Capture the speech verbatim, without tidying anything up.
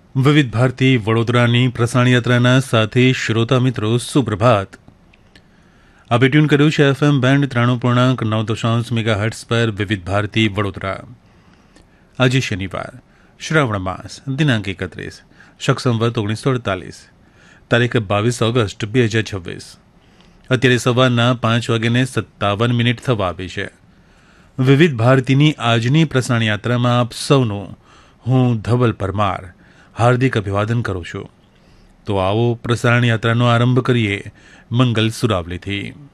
વિવિધ ભારતી વડોદરાની પ્રસારણ યાત્રાના સાથી શ્રોતા મિત્રો સુપ્રભાત. આપે ટ્યુન કર્યું છે એફએમ બેન્ડ ત્રાણું પૂર્ણાંક નવ દશાંશ મેગા હર્ટ્સ પર વિવિધ ભારતી વડોદરા. આજે શનિવાર, શ્રાવણ માસ, દિનાંક એકત્રીસ, શક સંવત ઓગણીસો અડતાલીસ, તારીખ બાવીસ ઓગસ્ટ બે હજાર છવ્વીસ. અત્યારે સવારના પાંચ વાગ્યાને સત્તાવન મિનિટ થવા આવી છે. વિવિધ ભારતીની આજની પ્રસારણ યાત્રામાં આપ સૌનું હું ધવલ પરમાર હાર્દિક અભિવાદન કરું છું. તો આવો પ્રસારણ યાત્રાનો આરંભ કરીએ મંગલ સુરાવલીથી.